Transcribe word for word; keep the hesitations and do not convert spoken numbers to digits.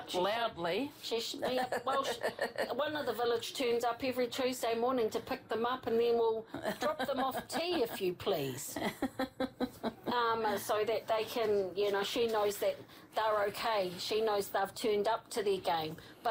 but she Loudly. She, she yeah, well, she, one of the village turns up every Tuesday morning to pick them up, and then we'll drop them off tea, if you please. Um, so that they can, you know, she knows that they're okay. She knows they've turned up to their game. But